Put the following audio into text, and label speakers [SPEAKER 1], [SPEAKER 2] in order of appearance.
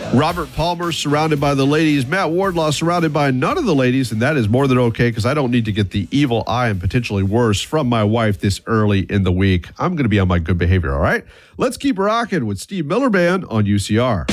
[SPEAKER 1] Robert Palmer surrounded by the ladies. Matt Wardlaw surrounded by none of the ladies, and that is more than okay because I don't need to get the evil eye and potentially worse from my wife this early in the week. I'm going to be on my good behavior, all right? Let's keep rocking with Steve Miller Band on UCR.